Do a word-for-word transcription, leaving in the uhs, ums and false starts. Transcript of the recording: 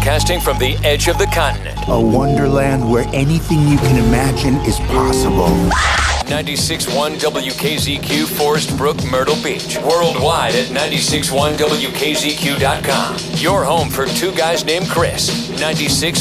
broadcasting from the edge of the continent. A wonderland where anything you can imagine is possible. ninety-six point one W K Z Q, Forest Brook, Myrtle Beach. Worldwide at ninety-six point one W K Z Q dot com. Your home for two guys named Chris. ninety-six